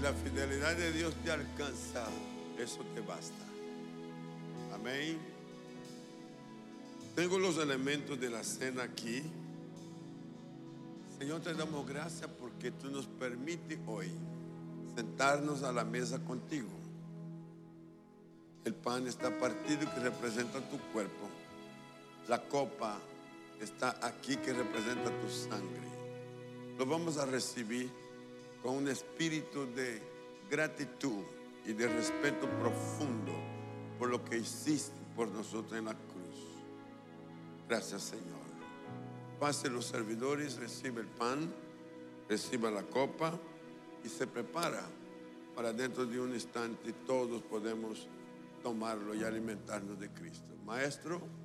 la fidelidad de Dios te alcanza, eso te basta. Amén. Tengo los elementos de la cena aquí. Señor, te damos gracias porque tú nos permites hoy sentarnos a la mesa contigo. El pan está partido que representa tu cuerpo. La copa está aquí que representa tu sangre. Lo vamos a recibir con un espíritu de gratitud y de respeto profundo por lo que hiciste por nosotros en la cruz. Gracias, Señor. Pase los servidores, recibe el pan, reciba la copa y se prepara para dentro de un instante todos podemos tomarlo y alimentarnos de Cristo. Maestro.